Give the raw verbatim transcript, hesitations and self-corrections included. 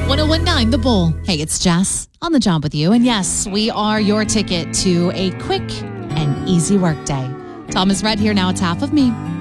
one oh one nine The Bull. Hey, it's Jess on the job with you. And yes, we are your ticket to a quick and easy workday. Tom is Red here now. It's half of me,